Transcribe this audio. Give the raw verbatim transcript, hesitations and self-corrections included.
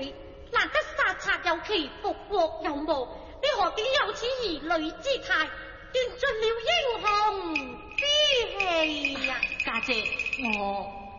你，難得殺賊有期，復國有無，你何竟有此兒女之態，斷盡了英雄之氣呀！ 家姐，我